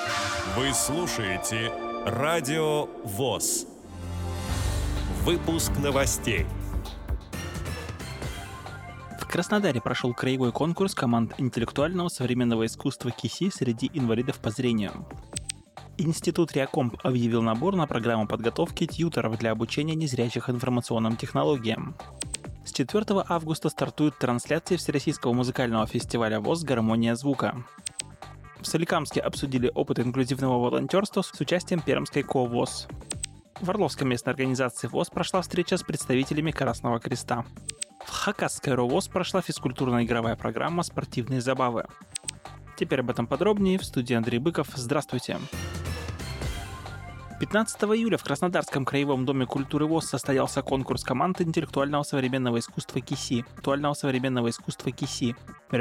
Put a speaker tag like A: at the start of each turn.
A: Вы слушаете Радио ВОС. Выпуск новостей.
B: В Краснодаре прошел краевой конкурс команд интеллектуального современного искусства КИСИ среди инвалидов по зрению. Институт Реакомп объявил набор на программу подготовки тьюторов для обучения незрячих информационным технологиям. С 4 августа стартуют трансляции Всероссийского музыкального фестиваля ВОС «Гармония звука». В Соликамске обсудили опыт инклюзивного волонтерства с участием Пермской КО ВОС. В Орловской местной организации ВОС прошла встреча с представителями Красного Креста. В Хакасской РОВОС прошла физкультурно-игровая программа «Спортивные забавы». Теперь об этом подробнее. В студии Андрей Быков. Здравствуйте. 15 июля в Краснодарском краевом доме культуры ВОС состоялся конкурс команд интеллектуального современного искусства КИСИ.